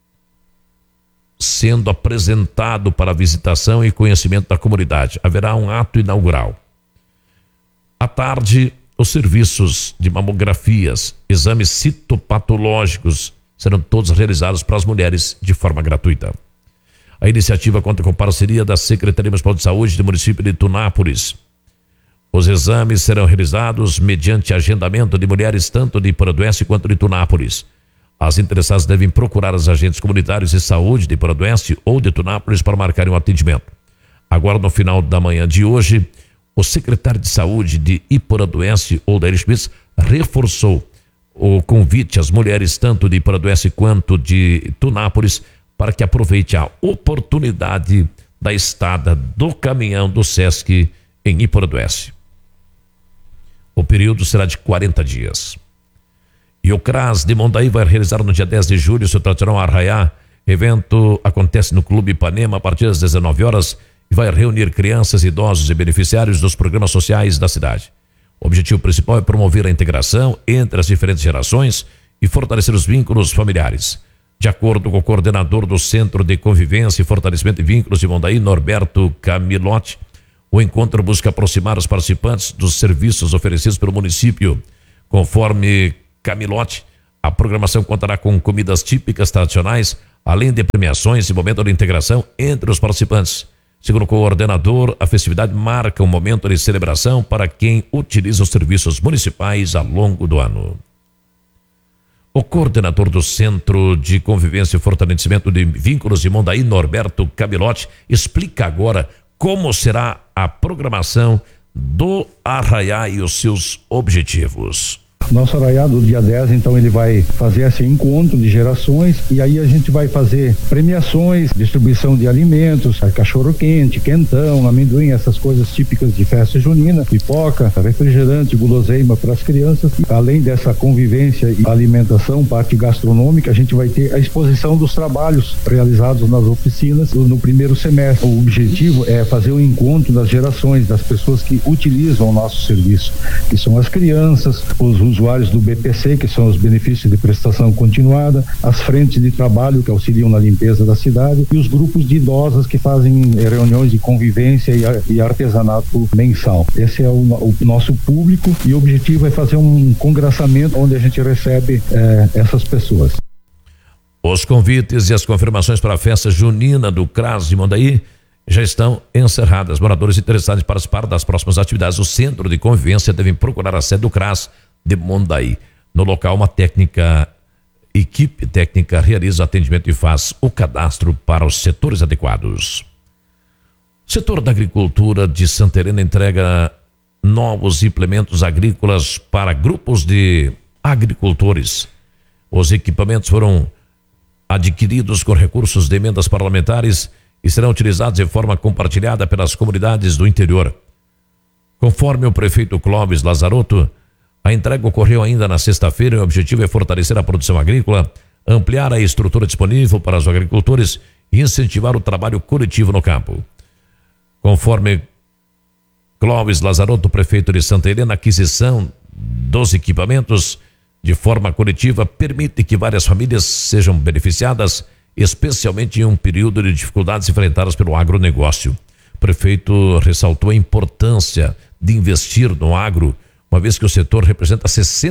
sendo apresentado para visitação e conhecimento da comunidade. Haverá um ato inaugural. À tarde, os serviços de mamografias, exames citopatológicos serão todos realizados para as mulheres de forma gratuita. A iniciativa conta com parceria da Secretaria Municipal de Saúde do município de Tunápolis. Os exames serão realizados mediante agendamento de mulheres tanto de Iporã do Oeste quanto de Tunápolis. As interessadas devem procurar os agentes comunitários de saúde de Iporã do Oeste ou de Tunápolis para marcarem um atendimento. Agora, no final da manhã de hoje, o secretário de saúde de Iporã do Oeste, Odair Schmitz, reforçou o convite às mulheres tanto de Iporã do Oeste quanto de Tunápolis para que aproveite a oportunidade da estada do caminhão do Sesc em Iporã do Oeste. O período será de 40 dias. E o CRAS de Mondaí vai realizar no dia 10 de julho seu tradicional arraiá. Evento acontece no Clube Ipanema a partir das 19 horas e vai reunir crianças, idosos e beneficiários dos programas sociais da cidade. O objetivo principal é promover a integração entre as diferentes gerações e fortalecer os vínculos familiares. De acordo com o coordenador do Centro de Convivência e Fortalecimento de Vínculos de Mondaí, Norberto Camilotti, o encontro busca aproximar os participantes dos serviços oferecidos pelo município. Conforme Camilotti, a programação contará com comidas típicas tradicionais, além de premiações e momento de integração entre os participantes. Segundo o coordenador, a festividade marca um momento de celebração para quem utiliza os serviços municipais ao longo do ano. O coordenador do Centro de Convivência e Fortalecimento de Vínculos de Mondaí, Norberto Camilotti, explica agora como será a programação do arraiá e os seus objetivos. Nosso arraiá do dia 10, então, ele vai fazer esse encontro de gerações e aí a gente vai fazer premiações, distribuição de alimentos, cachorro quente, quentão, amendoim, essas coisas típicas de festa junina, pipoca, refrigerante, guloseima para as crianças. Além dessa convivência e alimentação, parte gastronômica, a gente vai ter a exposição dos trabalhos realizados nas oficinas no primeiro semestre. O objetivo é fazer o encontro das gerações, das pessoas que utilizam o nosso serviço, que são as crianças, os usuários do BPC, que são os benefícios de prestação continuada, as frentes de trabalho que auxiliam na limpeza da cidade e os grupos de idosas que fazem reuniões de convivência e artesanato mensal. Esse é o nosso público e o objetivo é fazer um congressamento onde a gente recebe essas pessoas. Os convites e as confirmações para a festa junina do CRAS de Mondaí já estão encerradas. Moradores interessados em participar das próximas atividades do Centro de Convivência devem procurar a sede do CRAS de Mondaí. No local, uma equipe técnica realiza atendimento e faz o cadastro para os setores adequados. O setor da agricultura de Santa Helena entrega novos implementos agrícolas para grupos de agricultores. Os equipamentos foram adquiridos com recursos de emendas parlamentares e serão utilizados de forma compartilhada pelas comunidades do interior. Conforme o prefeito Clóvis Lazarotto, a entrega ocorreu ainda na sexta-feira e o objetivo é fortalecer a produção agrícola, ampliar a estrutura disponível para os agricultores e incentivar o trabalho coletivo no campo. Conforme Clóvis Lazarotto, prefeito de Santa Helena, a aquisição dos equipamentos de forma coletiva permite que várias famílias sejam beneficiadas, especialmente em um período de dificuldades enfrentadas pelo agronegócio. O prefeito ressaltou a importância de investir no agro, uma vez que o setor representa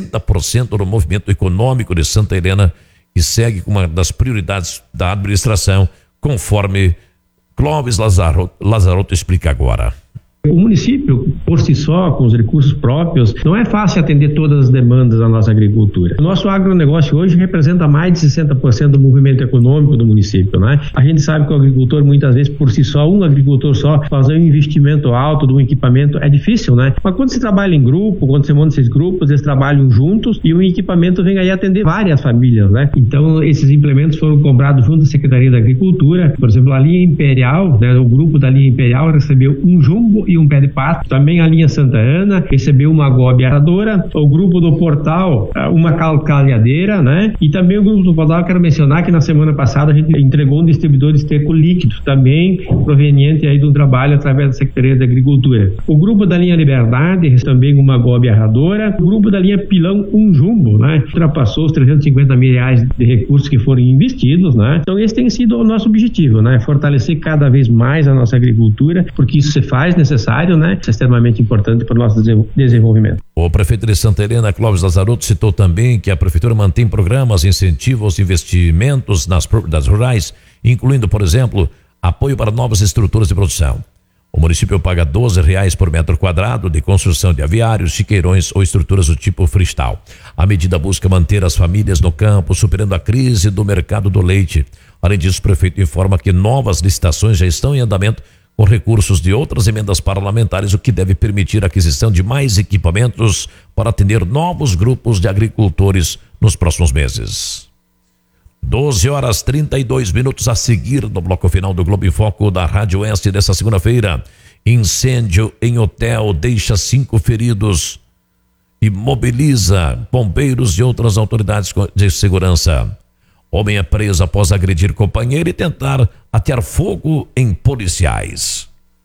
60% do movimento econômico de Santa Helena e segue como uma das prioridades da administração, conforme Clóvis Lazarotto explica agora. O município, por si só, com os recursos próprios, não é fácil atender todas as demandas da nossa agricultura. O nosso agronegócio hoje representa mais de 60% do movimento econômico do município, né? A gente sabe que o agricultor, muitas vezes, por si só, um agricultor só, fazer um investimento alto de um equipamento é difícil, né? Mas quando se trabalha em grupo, quando você monta esses grupos, eles trabalham juntos e o equipamento vem aí atender várias famílias, né? Então, esses implementos foram comprados junto à Secretaria da Agricultura. Por exemplo, a linha Imperial, né? O grupo da linha Imperial recebeu um jumbo e um pé de pato. Também a linha Santa Ana recebeu uma gobe arradora, o grupo do Portal uma calcalhadeira, né? E também o grupo do Portal, quero mencionar que na semana passada a gente entregou um distribuidor de esterco líquido, também proveniente aí de um trabalho através da Secretaria da Agricultura. O grupo da linha Liberdade recebeu também uma gobe arradora, o grupo da linha Pilão um jumbo, né? Ultrapassou os 350 mil reais de recursos que foram investidos, né? Então esse tem sido o nosso objetivo, né? Fortalecer cada vez mais a nossa agricultura, porque isso se faz necessário, né? Isso é extremamente importante para o nosso desenvolvimento. O prefeito de Santa Helena, Clóvis Lazarotto, citou também que a prefeitura mantém programas, incentivos, investimentos nas propriedades rurais, incluindo, por exemplo, apoio para novas estruturas de produção. O município paga R$12 por metro quadrado de construção de aviários, chiqueirões ou estruturas do tipo freestyle. A medida busca manter as famílias no campo, superando a crise do mercado do leite. Além disso, o prefeito informa que novas licitações já estão em andamento com recursos de outras emendas parlamentares, o que deve permitir a aquisição de mais equipamentos para atender novos grupos de agricultores nos próximos meses. 12h32 a seguir no bloco final do Globo em Foco da Rádio Oeste dessa segunda-feira. Incêndio em hotel deixa 5 feridos e mobiliza bombeiros e outras autoridades de segurança. Homem é preso após agredir companheiro e tentar atear fogo em policiais.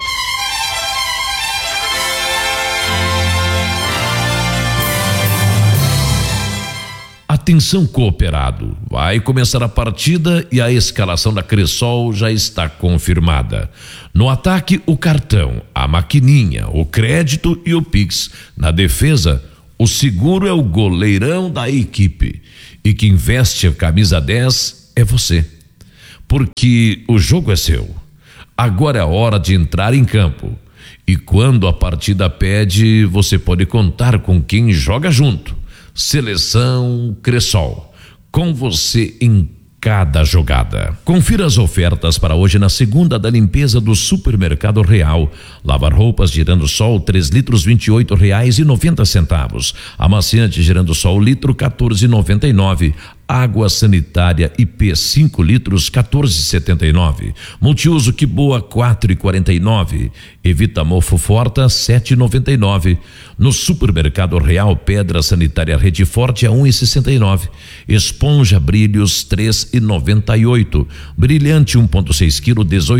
Atenção, cooperado, vai começar a partida e a escalação da Cressol já está confirmada. No ataque, o cartão, a maquininha, o crédito e o Pix. Na defesa, o seguro é o goleirão da equipe. E quem veste a camisa 10 é você. Porque o jogo é seu. Agora é a hora de entrar em campo. E quando a partida pede, você pode contar com quem joga junto. Seleção Cressol, com você em cada jogada. Confira as ofertas para hoje na segunda da limpeza do Supermercado Real. Lavar roupas Girando Sol 3 litros R$28,90. Amaciante Girando Sol litro R$14,99. Água sanitária IP 5 litros R$14,79. Multiuso Que Boa R$4,49. Evita Mofo Forta R$7,99. No Supermercado Real, pedra sanitária Rede Forte a R$1,69. Esponja Brilhos R$3,98. Brilhante 1,6 kg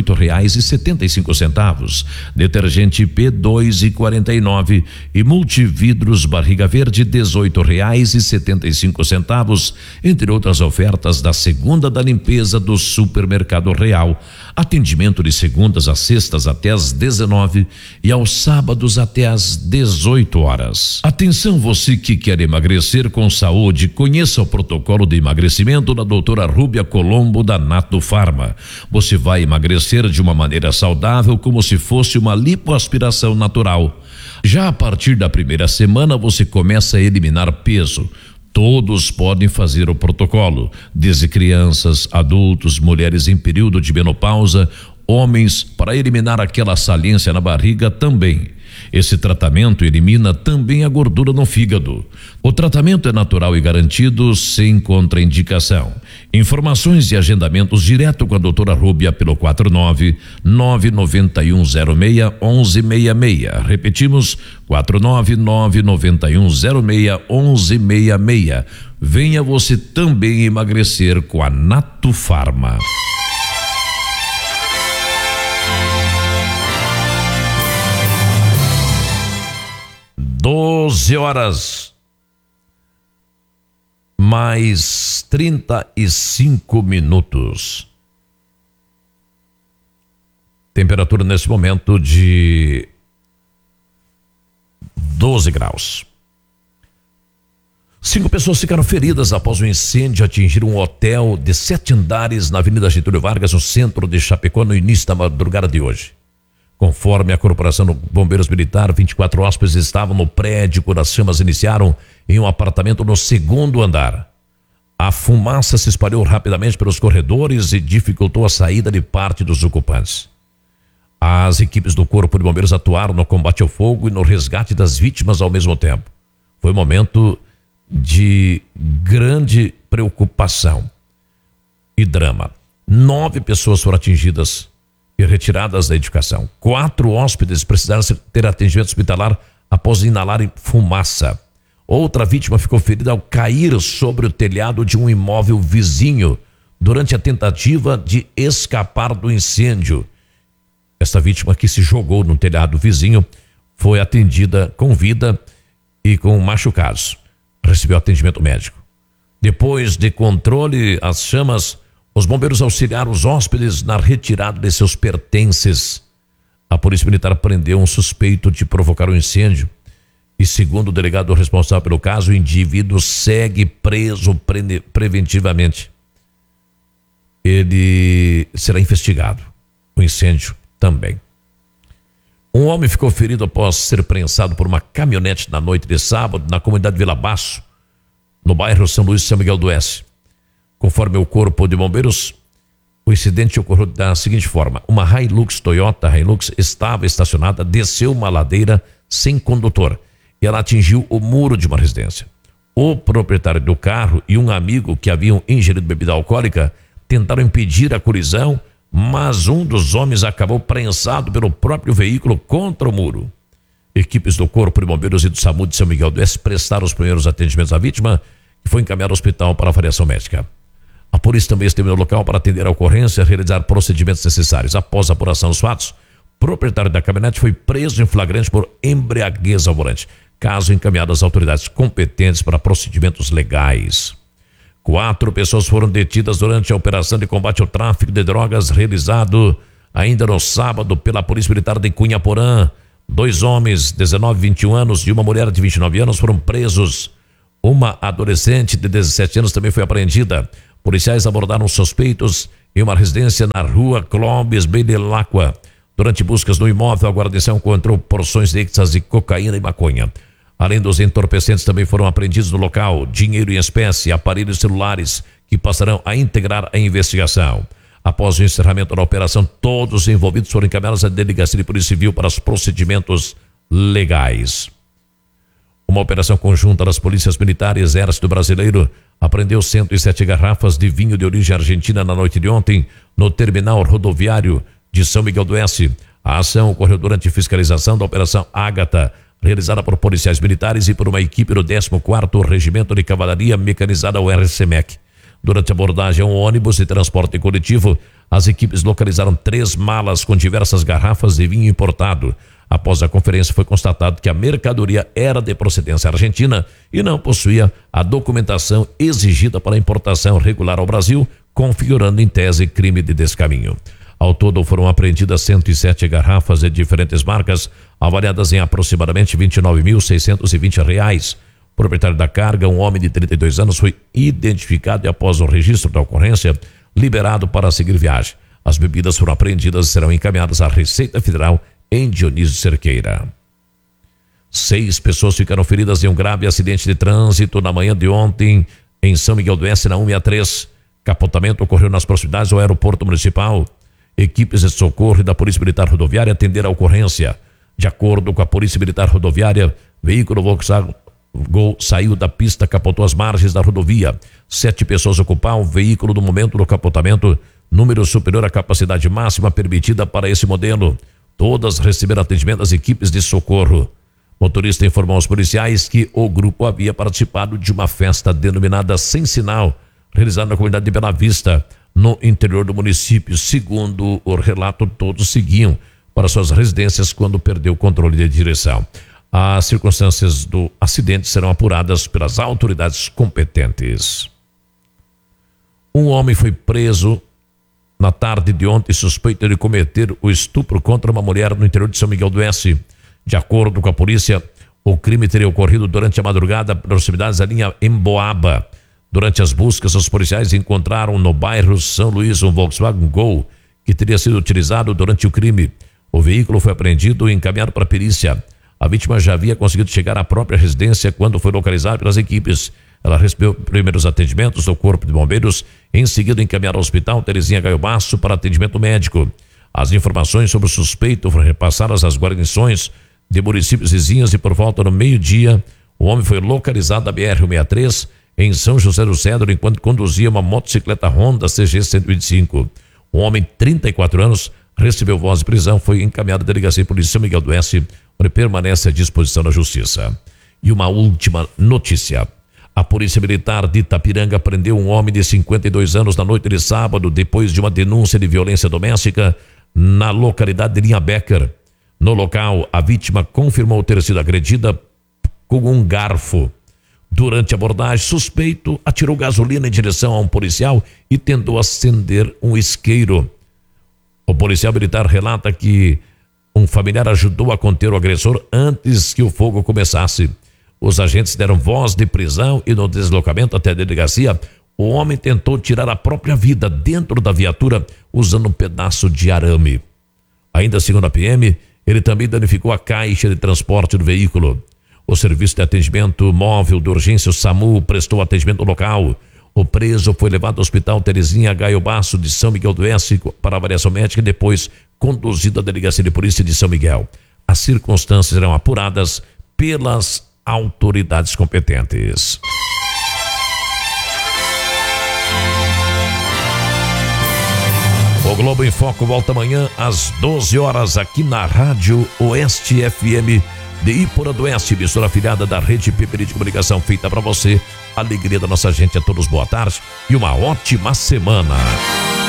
R$18,75. Detergente IP R$2,49. E multividros Barriga Verde R$18,75. Entre outras ofertas da segunda da limpeza do Supermercado Real. Atendimento de segundas a sextas até às 19 e aos sábados até às 18 horas. Atenção, você que quer emagrecer com saúde, conheça o protocolo de emagrecimento da doutora Rúbia Colombo da Nato Farma. Você vai emagrecer de uma maneira saudável, como se fosse uma lipoaspiração natural. Já a partir da primeira semana você começa a eliminar peso. Todos podem fazer o protocolo, desde crianças, adultos, mulheres em período de menopausa, homens, para eliminar aquela saliência na barriga também. Esse tratamento elimina também a gordura no fígado. O tratamento é natural e garantido, sem contraindicação. Informações e agendamentos direto com a doutora Rúbia pelo 49991061166. Repetimos, 49991061166. Venha você também emagrecer com a Nato Farma. (12h mais 35 minutos). Temperatura nesse momento de 12 graus. 5 pessoas ficaram feridas após um incêndio atingir um hotel de 7 andares na Avenida Getúlio Vargas, no centro de Chapecó, no início da madrugada de hoje. Conforme a Corporação de Bombeiros Militar, 24 hóspedes estavam no prédio quando as chamas iniciaram em um apartamento no 2º andar. A fumaça se espalhou rapidamente pelos corredores e dificultou a saída de parte dos ocupantes. As equipes do Corpo de Bombeiros atuaram no combate ao fogo e no resgate das vítimas ao mesmo tempo. Foi um momento de grande preocupação e drama. 9 pessoas foram atingidas e retiradas da edificação. 4 hóspedes precisaram ter atendimento hospitalar após inalarem fumaça. Outra vítima ficou ferida ao cair sobre o telhado de um imóvel vizinho durante a tentativa de escapar do incêndio. Esta vítima, que se jogou no telhado vizinho, foi atendida com vida e com machucados. Recebeu atendimento médico. Depois de controle às chamas, os bombeiros auxiliaram os hóspedes na retirada de seus pertences. A Polícia Militar prendeu um suspeito de provocar o incêndio e, segundo o delegado responsável pelo caso, o indivíduo segue preso preventivamente. Ele será investigado. O incêndio também. Um homem ficou ferido após ser prensado por uma caminhonete na noite de sábado na comunidade Vila Baço, no bairro São Luís, São Miguel do Oeste. Conforme o Corpo de Bombeiros, o incidente ocorreu da seguinte forma: uma Toyota Hilux estava estacionada, desceu uma ladeira sem condutor e ela atingiu o muro de uma residência. O proprietário do carro e um amigo que haviam ingerido bebida alcoólica tentaram impedir a colisão, mas um dos homens acabou prensado pelo próprio veículo contra o muro. Equipes do Corpo de Bombeiros e do SAMU de São Miguel do Oeste prestaram os primeiros atendimentos à vítima, que foi encaminhada ao hospital para avaliação médica. A polícia também esteve no local para atender a ocorrência e realizar procedimentos necessários. Após a apuração dos fatos, o proprietário da caminhonete foi preso em flagrante por embriaguez ao volante. Caso encaminhado às autoridades competentes para procedimentos legais. 4 pessoas foram detidas durante a operação de combate ao tráfico de drogas realizado ainda no sábado pela Polícia Militar de Cunhaporã. 2 homens, 19 e 21 anos, e uma mulher de 29 anos foram presos. Uma adolescente de 17 anos também foi apreendida. Policiais abordaram suspeitos em uma residência na rua Clóvis Bedelacqua. Durante buscas no imóvel, a guarnição encontrou porções de êxtase, cocaína e maconha. Além dos entorpecentes, também foram apreendidos no local dinheiro em espécie e aparelhos celulares que passarão a integrar a investigação. Após o encerramento da operação, todos os envolvidos foram encaminhados à Delegacia de Polícia Civil para os procedimentos legais. Uma operação conjunta das polícias militares e Exército Brasileiro apreendeu 107 garrafas de vinho de origem argentina na noite de ontem no terminal rodoviário de São Miguel do Oeste. A ação ocorreu durante fiscalização da Operação Ágata, realizada por policiais militares e por uma equipe do 14º Regimento de Cavalaria Mecanizada, o RCMEC. Durante a abordagem a um ônibus de transporte coletivo, as equipes localizaram 3 malas com diversas garrafas de vinho importado. Após a conferência, foi constatado que a mercadoria era de procedência argentina e não possuía a documentação exigida para a importação regular ao Brasil, configurando em tese crime de descaminho. Ao todo foram apreendidas 107 garrafas de diferentes marcas, avaliadas em aproximadamente R$ 29.620. O proprietário da carga, um homem de 32 anos, foi identificado e, após o registro da ocorrência, liberado para seguir viagem. As bebidas foram apreendidas e serão encaminhadas à Receita Federal em Dionísio Cerqueira. 6 pessoas ficaram feridas em um grave acidente de trânsito na manhã de ontem em São Miguel do Oeste, na 163. Capotamento ocorreu nas proximidades do aeroporto municipal. Equipes de socorro e da Polícia Militar Rodoviária atenderam a ocorrência. De acordo com a Polícia Militar Rodoviária, veículo Volkswagen Gol saiu da pista, capotou as margens da rodovia. 7 pessoas ocupavam o veículo no momento do capotamento, número superior à capacidade máxima permitida para esse modelo. Todas receberam atendimento das equipes de socorro. O motorista informou aos policiais que o grupo havia participado de uma festa denominada Sem Sinal, realizada na comunidade de Bela Vista, no interior do município. Segundo o relato, todos seguiam para suas residências quando perdeu o controle de direção. As circunstâncias do acidente serão apuradas pelas autoridades competentes. Um homem foi preso na tarde de ontem, suspeito de cometer o estupro contra uma mulher no interior de São Miguel do Oeste. De acordo com a polícia, o crime teria ocorrido durante a madrugada, proximidades da linha Emboaba. Durante as buscas, os policiais encontraram no bairro São Luís um Volkswagen Gol que teria sido utilizado durante o crime. O veículo foi apreendido e encaminhado para a perícia. A vítima já havia conseguido chegar à própria residência quando foi localizada pelas equipes. Ela recebeu primeiros atendimentos do Corpo de Bombeiros, em seguida encaminhada ao Hospital Terezinha Gaio Basso para atendimento médico. As informações sobre o suspeito foram repassadas às guarnições de municípios vizinhos e por volta do meio-dia, o homem foi localizado na BR-163 em São José do Cedro enquanto conduzia uma motocicleta Honda CG 125. O homem, 34 anos, recebeu voz de prisão, foi encaminhado à Delegacia de Polícia São Miguel do Oeste, onde permanece à disposição da Justiça. E uma última notícia. A Polícia Militar de Itapiranga prendeu um homem de 52 anos na noite de sábado, depois de uma denúncia de violência doméstica na localidade de Linha Becker. No local, a vítima confirmou ter sido agredida com um garfo. Durante a abordagem, suspeito atirou gasolina em direção a um policial e tentou acender um isqueiro. O policial militar relata que um familiar ajudou a conter o agressor antes que o fogo começasse. Os agentes deram voz de prisão e no deslocamento até a delegacia, o homem tentou tirar a própria vida dentro da viatura usando um pedaço de arame. Ainda segundo a PM, ele também danificou a caixa de transporte do veículo. O Serviço de Atendimento Móvel de Urgência, o SAMU, prestou atendimento local. O preso foi levado ao Hospital Terezinha Gaio Basso de São Miguel do Oeste para avaliação médica e depois conduzido à Delegacia de Polícia de São Miguel. As circunstâncias serão apuradas pelas autoridades competentes. O O Globo em Foco volta amanhã às 12 horas aqui na Rádio Oeste FM de Iporã do Oeste, emissora afiliada da Rede PPD de Comunicação, feita para você. Alegria da nossa gente a todos, boa tarde e uma ótima semana.